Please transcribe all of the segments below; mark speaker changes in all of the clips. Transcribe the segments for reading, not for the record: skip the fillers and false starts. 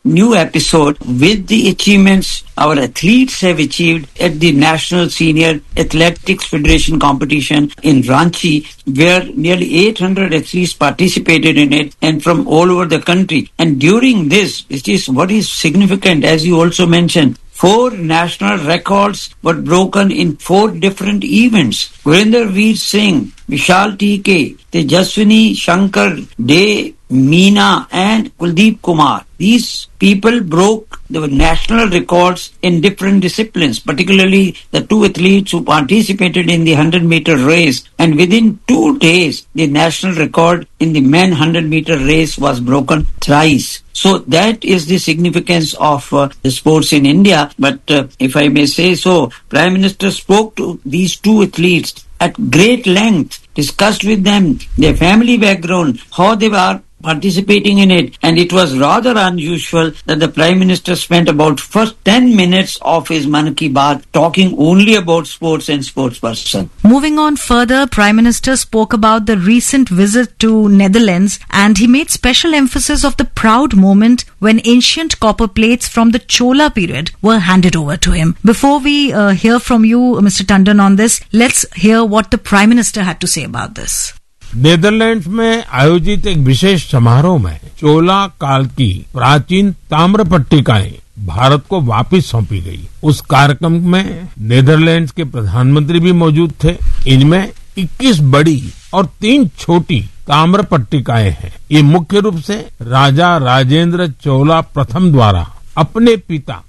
Speaker 1: new episode with the achievements our athletes have achieved at the National Senior Athletics Federation competition in Ranchi, where nearly 800 athletes participated in it and from all over the country. And during this, it is what is significant, as you also mentioned, 4 national records were broken in 4 different events. Gurinder Veer Singh, Vishal TK, Tejaswini Shankar, De Meena and Kuldeep Kumar. These people broke the national records in different disciplines, particularly the 2 athletes who participated in the 100-meter race. And within 2 days, the national record in the men 100-meter race was broken thrice. So that is the significance of the sports in India. But if I may say so, Prime Minister spoke to these 2 athletes at great length, discussed with them their family background, how they were participating in it, and it was rather unusual that the Prime Minister spent about first 10 minutes of his Mann Ki Baat talking only about sports and sportsperson.
Speaker 2: Moving on further, Prime Minister spoke about the recent visit to Netherlands, and he made special emphasis of the proud moment when ancient copper plates from the Chola period were handed over to him. Before we hear from you, Mr. Tandon, on this, let's hear what the Prime Minister had to say about this.
Speaker 3: Netherlands में आयोजित एक विशेष समारोह में चोला काल की प्राचीन ताम्र पट्टिकाएं भारत को वापस सौंपी गई। उस कार्यक्रम में नेदरलैंड्स के प्रधानमंत्री भी मौजूद थे। इनमें 21 बड़ी और 3 छोटी ताम्र पट्टिकाएं हैं। ये मुख्य रूप से राजा राजेंद्र चोला प्रथम द्वारा अपने पिता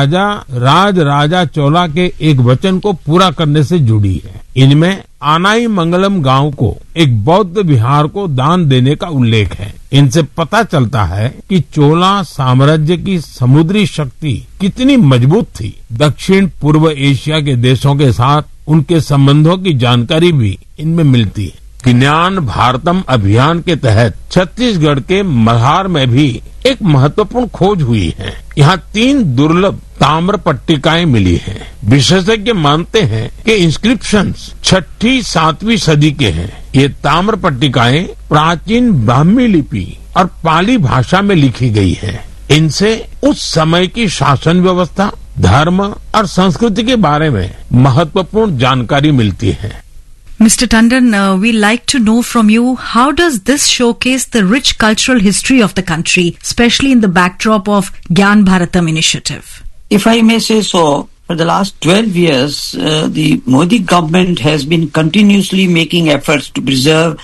Speaker 3: राजा चोला के एक वचन को पूरा करने से जुड़ी है। इनमें आनाई मंगलम गांव को एक बौद्ध विहार को दान देने का उल्लेख है। इनसे पता चलता है कि चोला साम्राज्य की समुद्री शक्ति कितनी मजबूत थी। दक्षिण पूर्व एशिया के देशों के साथ उनके संबंधों की जानकारी भी इनमें मिलती है। ज्ञान भारतम अभियान के तहत छत्तीसगढ़ के मल्हार में भी एक महत्वपूर्ण खोज हुई है। यहाँ 3 दुर्लभ ताम्र पट्टिकाएं मिली हैं। विशेषज्ञ मानते हैं कि इंस्क्रिप्शंस 6ठी-7वीं सदी के हैं। ये ताम्र पट्टिकाएं प्राचीन ब्राह्मी लिपि और पाली भाषा में लिखी गई है। इनसे उस समय की शासन व्यवस्था, धर्म और संस्कृति के बारे में महत्वपूर्ण जानकारी मिलती है।
Speaker 2: Mr. Tandon, we like to know from you, how does this showcase the rich cultural history of the country, especially in the backdrop of Gyan Bharatam initiative?
Speaker 1: If I may say so, for the last 12 years, the Modi government has been continuously making efforts to preserve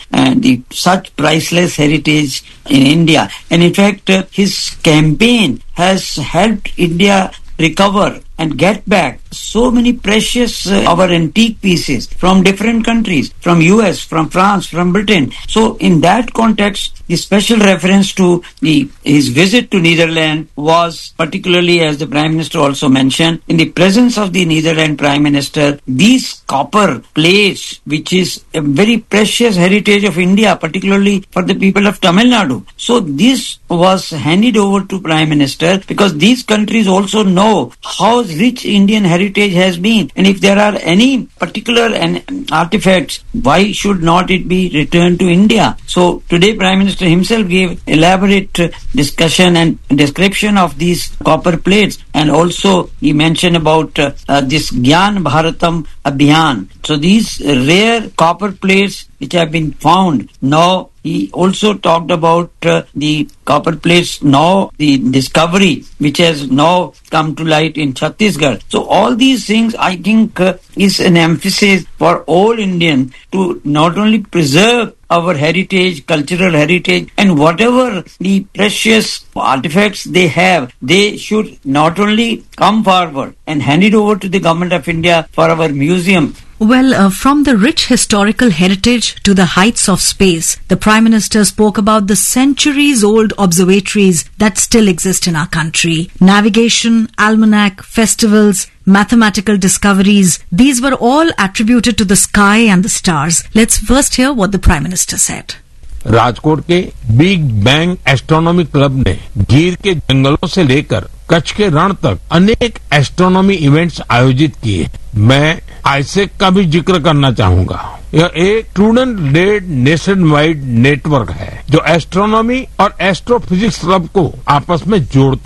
Speaker 1: such priceless heritage in India. And in fact, his campaign has helped India recover and get back so many precious our antique pieces from different countries, from US, from France, from Britain. So in that context, the special reference to his visit to Netherlands was particularly, as the Prime Minister also mentioned, in the presence of the Netherlands Prime Minister, these copper plates, which is a very precious heritage of India, particularly for the people of Tamil Nadu. So this was handed over to Prime Minister because these countries also know how rich Indian heritage has been, and if there are any particular artifacts, why should not it be returned to India? So today Prime Minister himself gave elaborate discussion and description of these copper plates, and also he mentioned about this Gyan Bharatam Abhiyan. So these rare copper plates which have been found now. He also talked about the copper plates now, the discovery which has now come to light in Chhattisgarh. So all these things, I think, is an emphasis for all Indians to not only preserve our heritage, cultural heritage, and whatever the precious artifacts they have, they should not only come forward and hand it over to the Government of India for our museum.
Speaker 2: Well, from the rich historical heritage to the heights of space, the Prime Minister spoke about the centuries-old observatories that still exist in our country. Navigation, almanac, festivals, mathematical discoveries, these were all attributed to the sky and the stars. Let's first hear what the Prime Minister said.
Speaker 3: Rajkot के big bang astronomy club ने गीर के जंगलों से लेकर कच्छ के रण तक अनेक astronomy events आयोजित किए। मैं आईसेक का भी जिक्र करना चाहूंगा। यह एक student lead nation wide network है जो एस्ट्रोनॉमी और एस्ट्रोफिजिक्स क्लब को आपस में जोड़ता